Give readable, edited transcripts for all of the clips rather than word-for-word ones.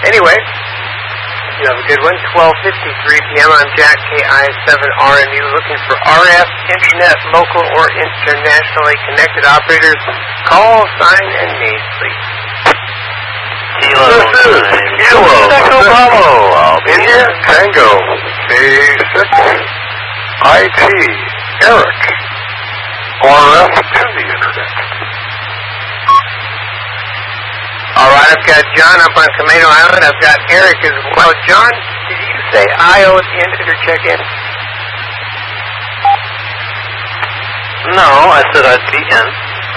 Anyway, you have a good one. 12:53 p.m. I'm Jack, KI7RMU, looking for RF, Internet, local, or internationally connected operators. Call, sign, and name, please. Kilo 9. Kilo. Echo Bravo. India Tango. A6. IT. Eric. RF to the Internet. All right, I've got John up on Camino Island. I've got Eric as well. John, did you say IO at the end of your check-in? No, I said I'd be in.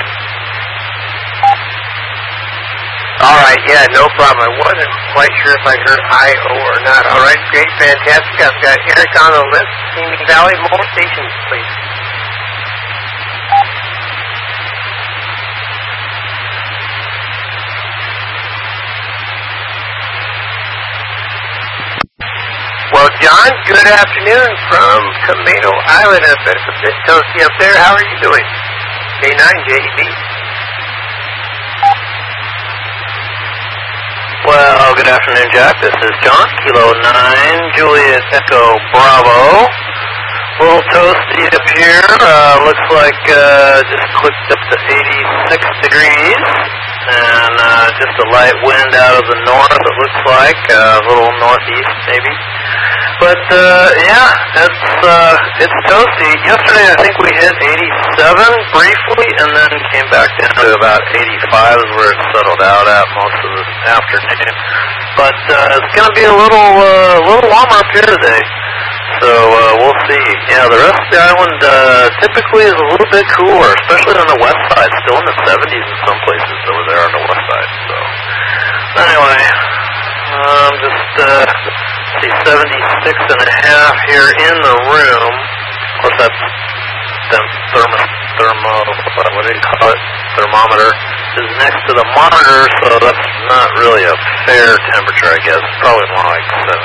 All right, yeah, no problem. I wasn't quite sure if I heard IO or not. All right, great, fantastic. I've got Eric on the list. Simi Valley, more stations, please. Well, John, good afternoon from Camino Island. I bet it's a bit toasty up there. How are you doing? K9JEB. Well, good afternoon, Jack. This is John, Kilo 9, Juliet Echo Bravo. A little toasty up here. Looks like just clicked up to 86 degrees. And just a light wind out of the north, it looks like. A little northeast, maybe. But, yeah, it's toasty. Yesterday, I think we hit 87 briefly, and then came back down to about 85 is where it settled out at most of the afternoon. But, it's going to be a little warmer up here today. So, we'll see. Yeah, the rest of the island, typically is a little bit cooler, especially on the west side. Still in the 70s in some places over there on the west side. So, anyway, just, see 76 and a half here in the room. Of course, that's the what do you call it? Thermometer is next to the monitor, so that's not really a fair temperature, I guess. Probably more like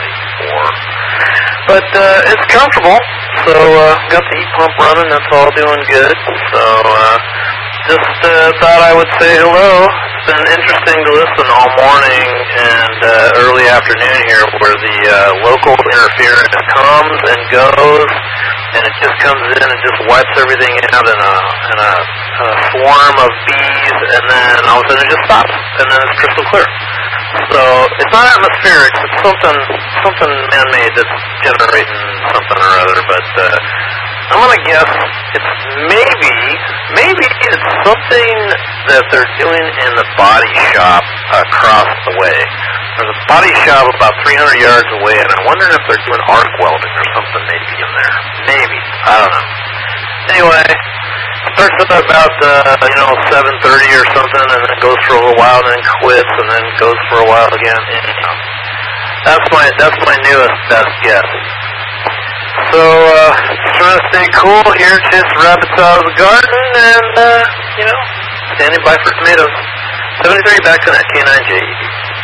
74. But it's comfortable, so got the heat pump running. That's all doing good. So just thought I would say hello. It's been interesting to listen all morning and early afternoon here, where the local interference comes and goes, and it just comes in and just wipes everything out in a swarm of bees, and then all of a sudden it just stops, and then it's crystal clear. So it's not atmospheric; it's something man-made that's generating something or other. But I'm gonna guess it's maybe it's something that they're doing in the body shop across the way. There's a body shop about 300 yards away, and I'm wondering if they're doing arc welding or something maybe in there. Maybe. I don't know. Anyway, starts at about 7:30 or something, and then goes for a little while, and then quits, and then goes for a while again. And, that's my newest best guess. So trying to stay cool here, chase rabbits out of the garden, and standing by for tomatoes. 73 back to that K9JEB.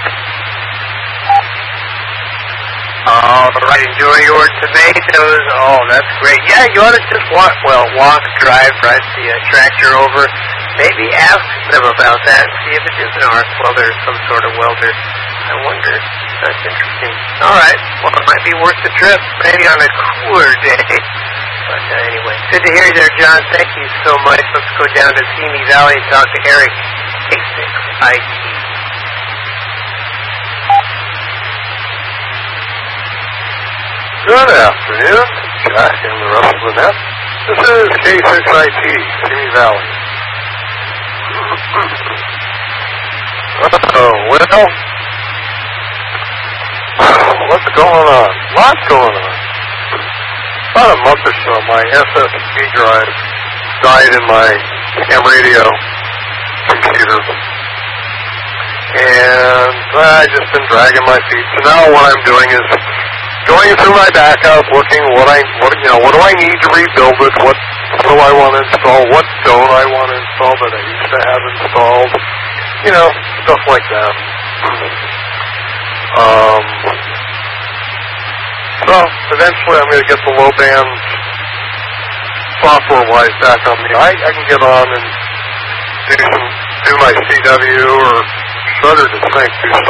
All right, enjoy your tomatoes. Oh, that's great. Yeah, you ought to just walk, drive, ride the tractor over. Maybe ask them about that and see if it is an arc welder or some sort of welder. I wonder. That's interesting. All right. Well, it might be worth the trip, maybe on a cooler day. But anyway, good to hear you there, John. Thank you so much. Let's go down to Simi Valley and talk to Eric, A6IT. Good afternoon, Jack and the rest of the net. This is K6IT, Simi Valley. Well, what's going on? Lots going on. About a month or so, my SSD drive died in my ham radio computer. And I've just been dragging my feet. So now what I'm doing is going through my backup, looking what do I need to rebuild it, what do I want to install, what don't I want to install that I used to have installed, stuff like that. So eventually I'm going to get the low band software-wise back on me. I can get on and do my CW or Shudder to sync, do